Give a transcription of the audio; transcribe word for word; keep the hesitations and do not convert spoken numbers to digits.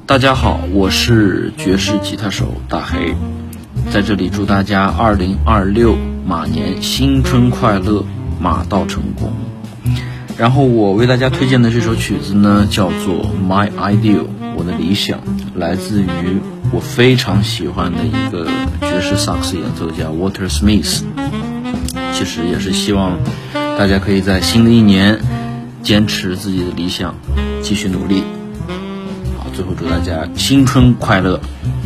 大家好，我是爵士吉他手大黑，在这里祝大家二零二六马年新春快乐，马到成功。然后我为大家推荐的这首曲子呢，叫做 My Ideal， 我的理想，来自于我非常喜欢的一个爵士萨克斯演奏家 Walter Smith。其实也是希望大家可以在新的一年坚持自己的理想，继续努力。好，最后祝大家新春快乐。